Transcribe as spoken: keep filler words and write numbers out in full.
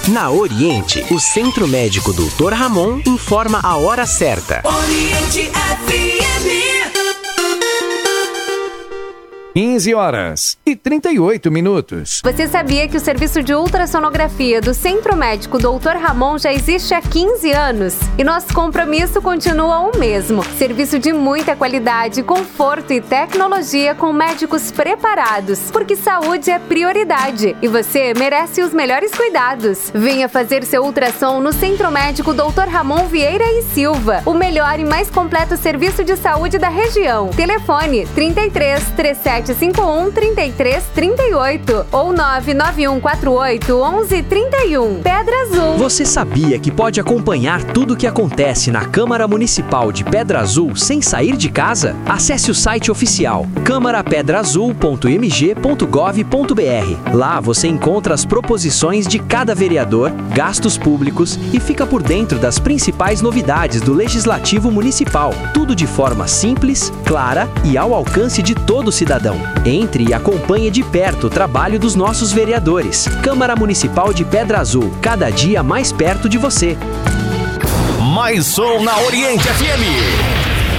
Na Oriente, o Centro Médico doutor Ramon informa a hora certa. Oriente F M. quinze horas e trinta e oito minutos. Você sabia que o serviço de ultrassonografia do Centro Médico doutor Ramon já existe há quinze anos? E nosso compromisso continua o mesmo. Serviço de muita qualidade, conforto e tecnologia com médicos preparados. Porque saúde é prioridade e você merece os melhores cuidados. Venha fazer seu ultrassom no Centro Médico doutor Ramon Vieira e Silva. O melhor e mais completo serviço de saúde da região. Telefone trinta e três, trinta e sete cinquenta e um, trinta e três, trinta e oito ou nove nove um quatro oito, onze, trinta e um. Pedra Azul. Você sabia que pode acompanhar tudo o que acontece na Câmara Municipal de Pedra Azul sem sair de casa? Acesse o site oficial câmara pedra azul ponto m g ponto gov ponto b r. Lá você encontra as proposições de cada vereador, gastos públicos e fica por dentro das principais novidades do Legislativo Municipal. Tudo de forma simples, clara e ao alcance de todo cidadão. Entre e acompanhe de perto o trabalho dos nossos vereadores. Câmara Municipal de Pedra Azul, cada dia mais perto de você. Mais som na Oriente F M.